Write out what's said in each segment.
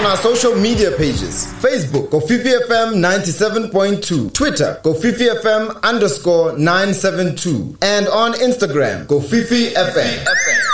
on our social media pages. Facebook, Kofifi FM 97.2. Twitter, Kofifi FM_972. And on Instagram, Kofifi FM.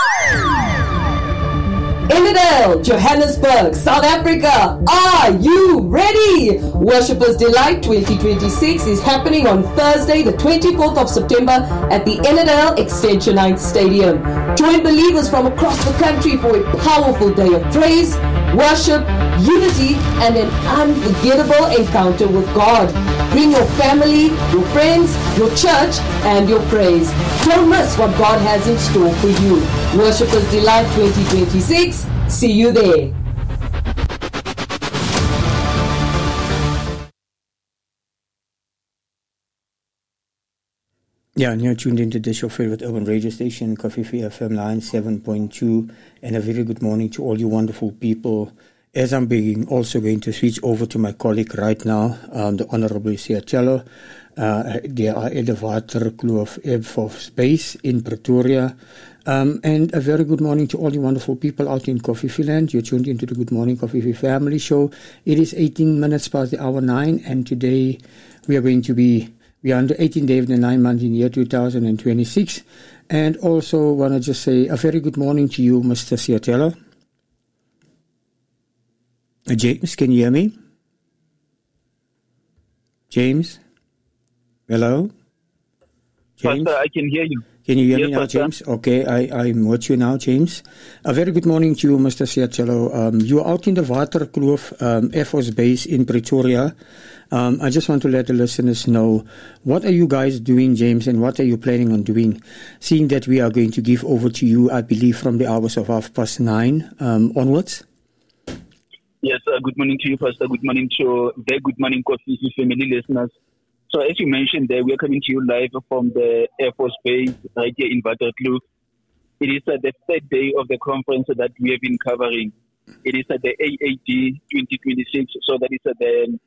Innedale, Johannesburg, South Africa, are you ready? Worshippers Delight 2026 is happening on Thursday, the 24th of September at the Innedale Extension 9 Stadium. Join believers from across the country for a powerful day of praise, worship, unity, and an unforgettable encounter with God. Bring your family, your friends, your church, and your praise. Don't miss what God has in store for you. Worshippers Delight 2026. See you there. Yeah, and you're tuned into this, your favorite urban radio station, Kofifi FM 97.2, and a very good morning to all you wonderful people. As I'm also going to switch over to my colleague right now, the Honorable Siatelo. They are at the Waterkloof Air Force Base in Pretoria. And a very good morning to all you wonderful people out in Kofifi land. You're tuned into the Good Morning Kofifi Family Show. It is 18 minutes past the hour 9, and today we are on the 18th day of the 9th month in the year 2026. And also want to just say a very good morning to you, Mr. Siatelo. James, can you hear me? James? Hello? James? Pastor, I can hear you. Can you hear me now, Pastor. James? Okay, I'm with you now, James. A very good morning to you, Mr. Siatelo. You're out in the Waterkloof Air Force Base in Pretoria. I just want to let the listeners know, what are you guys doing, James, and what are you planning on doing? Seeing that we are going to give over to you, I believe, from the hours of 9:30 onwards. Yes, good morning to you, Pastor. Good morning to the Good Morning Kofifi family listeners. So as you mentioned there, we are coming to you live from the Air Force Base right here in Waterkloof. It is the third day of the conference that we have been covering. It is at the AAD 2026, so that is at the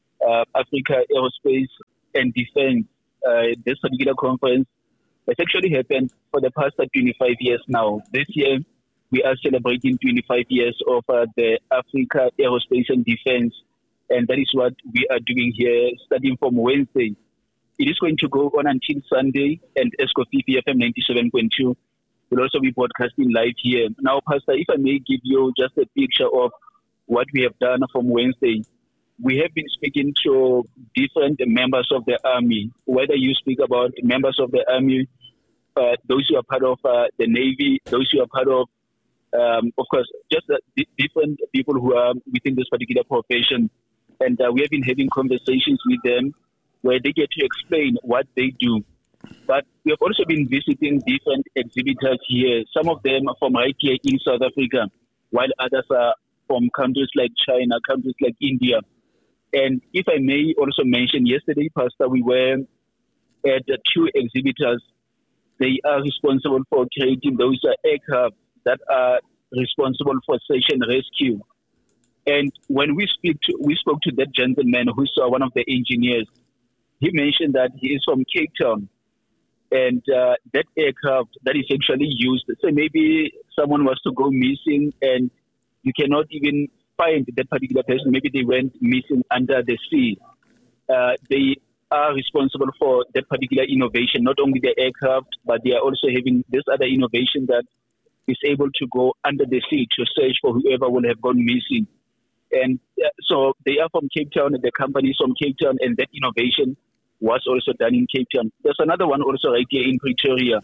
Africa Aerospace and Defense. This particular conference has actually happened for the past 25 years now. This year, we are celebrating 25 years of the Africa Aerospace and Defense, and that is what we are doing here starting from Wednesday. It is going to go on until Sunday, and Kofifi FM 97.2 will also be broadcasting live here. Now, Pastor, if I may give you just a picture of what we have done from Wednesday. We have been speaking to different members of the Army, whether you speak about members of the Army, those who are part of the Navy, those who are part of course, just different people who are within this particular profession. And we have been having conversations with them where they get to explain what they do. But we have also been visiting different exhibitors here, some of them are from right here in South Africa, while others are from countries like China, countries like India. And if I may also mention, yesterday, Pastor, we were at two exhibitors. They are responsible for creating those aircraft that are responsible for search and rescue. And when we spoke to that gentleman who saw one of the engineers, he mentioned that he is from Cape Town. And that aircraft that is actually used, so maybe someone was to go missing and you cannot even find that particular person. Maybe they went missing under the sea. They are responsible for that particular innovation, not only the aircraft, but they are also having this other innovation that is able to go under the sea to search for whoever will have gone missing. And so they are from Cape Town, and the company is from Cape Town, and that innovation was also done in Cape Town. There's another one also right here in Pretoria.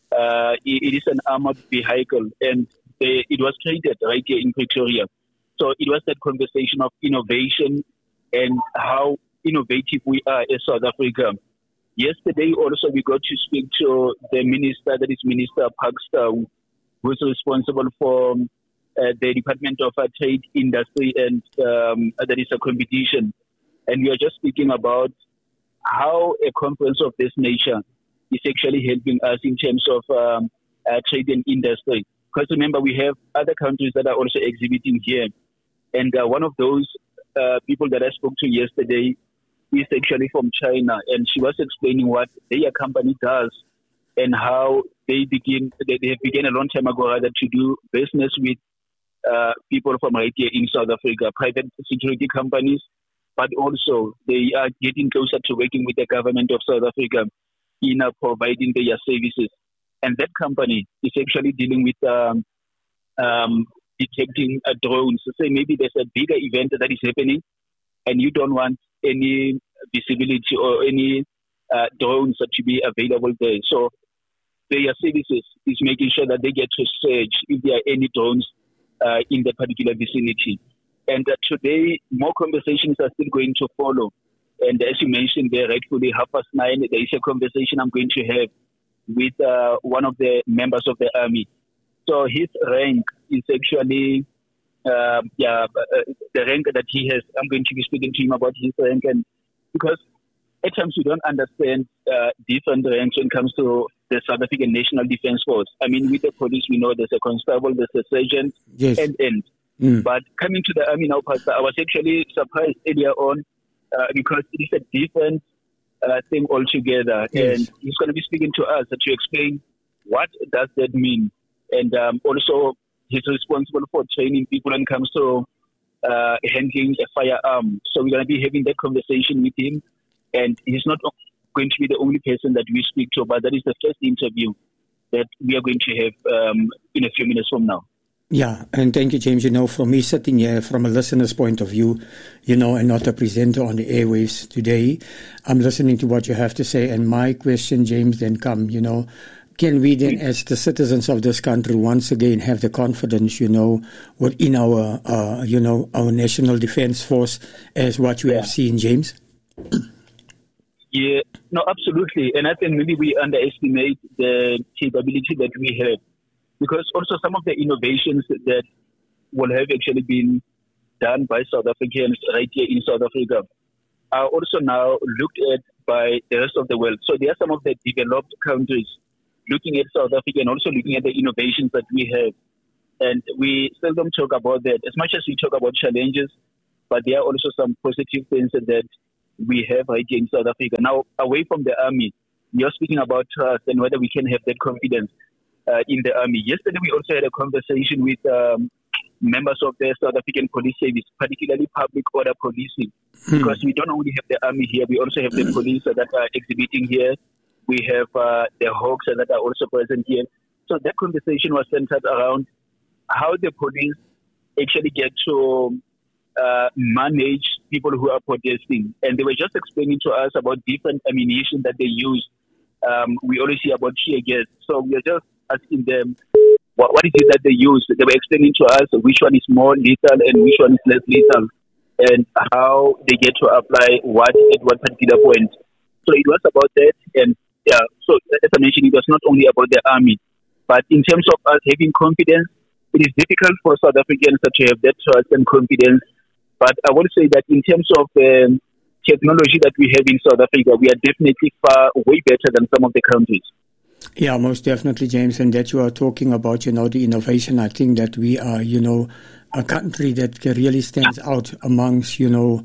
It is an armored vehicle, and it was created right here in Pretoria. So it was that conversation of innovation and how innovative we are as South Africa. Yesterday also we got to speak to the minister, that is Minister Pakster, who is responsible for the Department of Trade, Industry, and that is a competition. And we are just speaking about how a conference of this nature is actually helping us in terms of trade and industry. Because remember, we have other countries that are also exhibiting here. And one of those people that I spoke to yesterday is actually from China. And she was explaining what their company does and how they have begun a long time ago rather to do business with people from right here in South Africa, private security companies, but also they are getting closer to working with the government of South Africa in providing their services. And that company is actually dealing with detecting drones. So say maybe there's a bigger event that is happening and you don't want any visibility or any drones to be available there. So their services is making sure that they get to search if there are any drones in the particular vicinity. And today, more conversations are still going to follow. And as you mentioned there, rightfully 9:30, there is a conversation I'm going to have with one of the members of the army. So his rank is actually, the rank that he has. I'm going to be speaking to him about his rank. And because at times we don't understand different ranks when it comes to the South African National Defence Force. I mean, with the police, we know there's a constable, there's a sergeant, yes. and. But coming to the army now, Pastor, I was actually surprised earlier on because it is a different thing altogether. Yes. And he's going to be speaking to us to explain what does that mean. And also, he's responsible for training people when it comes to handling a firearm. So we're going to be having that conversation with him. And he's not going to be the only person that we speak to, but that is the first interview that we are going to have in a few minutes from now. Yeah, and thank you, James. You know, from me sitting here from a listener's point of view, you know, and not a presenter on the airwaves today, I'm listening to what you have to say. And my question, James, then come, you know, can we then, as the citizens of this country, once again have the confidence, you know, within our, our National Defence Force as what you have seen, James? Yeah, no, absolutely. And I think maybe we underestimate the capability that we have. Because also some of the innovations that will have actually been done by South Africans right here in South Africa are also now looked at by the rest of the world. So there are some of the developed countries looking at South Africa and also looking at the innovations that we have. And we seldom talk about that. As much as we talk about challenges, but there are also some positive things that we have right here in South Africa. Now, away from the army, you're speaking about trust and whether we can have that confidence in the army. Yesterday, we also had a conversation with members of the South African Police Service, particularly public order policing, because we don't only have the army here, we also have the police that are exhibiting here. We have the Hawks that are also present here. So that conversation was centered around how the police actually get to manage people who are protesting. And they were just explaining to us about different ammunition that they use. We always hear about tear gas. So we are just asking them, what is it that they use? They were explaining to us which one is more lethal and which one is less lethal, and how they get to apply what at what particular point. So it was about that. And so as I mentioned, it was not only about the army, but in terms of us having confidence, it is difficult for South Africans to have that trust and confidence. But I will say that in terms of technology that we have in South Africa, we are definitely far way better than some of the countries. Yeah, most definitely, James. And that you are talking about, you know, the innovation. I think that we are, you know, a country that really stands out amongst, you know,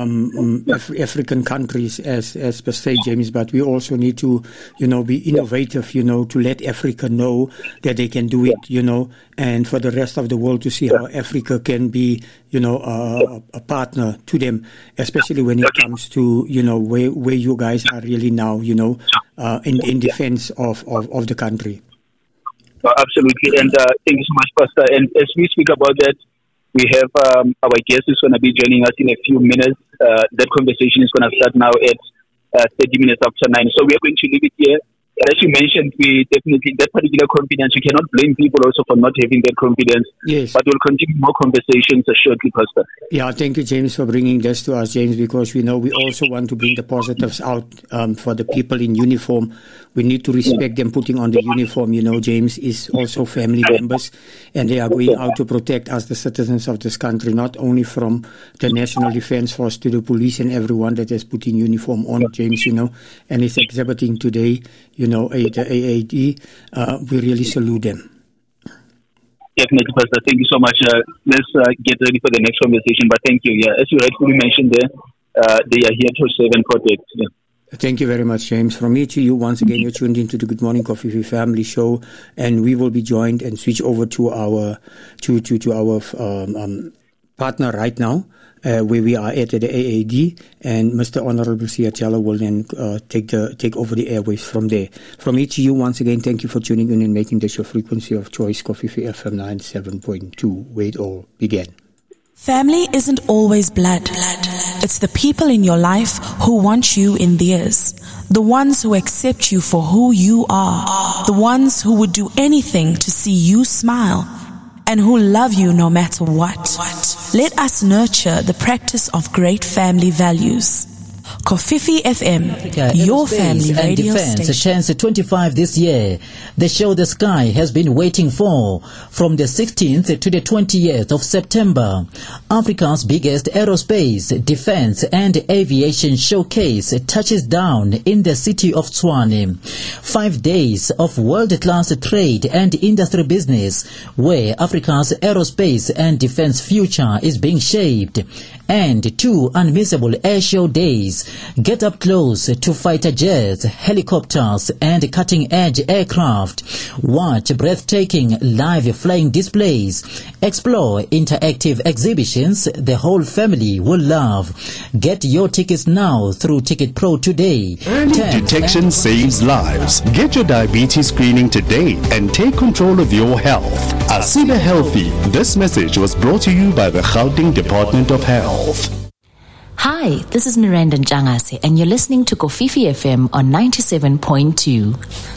African countries as per se, James, but we also need to, you know, be innovative, you know, to let Africa know that they can do it, you know, and for the rest of the world to see how Africa can be, you know, a partner to them, especially when it comes to, you know, where you guys are really now, you know, in defense of the country. Absolutely. And thank you so much, Pastor. And as we speak about that, we have our guest is going to be joining us in a few minutes. That conversation is going to start now at 30 minutes after 9. So we are going to leave it here. As you mentioned, we definitely, that particular confidence, you cannot blame people also for not having that confidence. Yes. But we'll continue more conversations shortly, Pastor. Yeah, thank you, James, for bringing this to us, James, because we know we also want to bring the positives out for the people in uniform. We need to respect them putting on the uniform. You know, James is also family members, and they are going out to protect us, the citizens of this country, not only from the National Defence Force to the police and everyone that is putting uniform on, James, you know, and is exhibiting today, you know, the AAD. We really salute them. Definitely, Pastor. Thank you so much. Let's get ready for the next conversation. But thank you. Yeah, as you rightfully mentioned there, they are here to serve and protect. Yeah. Thank you very much, James. From me to you, once again, you're tuned into the Good Morning Coffee Family Show, and we will be joined and switch over to our partner right now, where we are at the AAD, and Mr. Honorable Siatella will then take over the airwaves from there. From me to you, once again, thank you for tuning in and making this your frequency of choice, Coffee FM 97.2, where it all began. Family isn't always blood. It's the people in your life who want you in theirs. The ones who accept you for who you are. The ones who would do anything to see you smile. And who love you no matter what. Let us nurture the practice of great family values. Kofifi FM, your family and radio Defense station. turns 25 this year. The show the sky has been waiting for. From the 16th to the 20th of September, Africa's biggest aerospace, defense and aviation showcase touches down in the city of Tshwane. 5 days of world-class trade and industry business where Africa's aerospace and defense future is being shaped. And 2 unmissable airshow days. Get up close to fighter jets, helicopters and cutting-edge aircraft. Watch breathtaking live flying displays. Explore interactive exhibitions the whole family will love. Get your tickets now through Ticket Pro today. Early detection saves lives. Get your diabetes screening today and take control of your health. Asiba Healthy. This message was brought to you by the Gauteng Department of Health. Hi, this is Miranda Njangase, and you're listening to Kofifi FM on 97.2.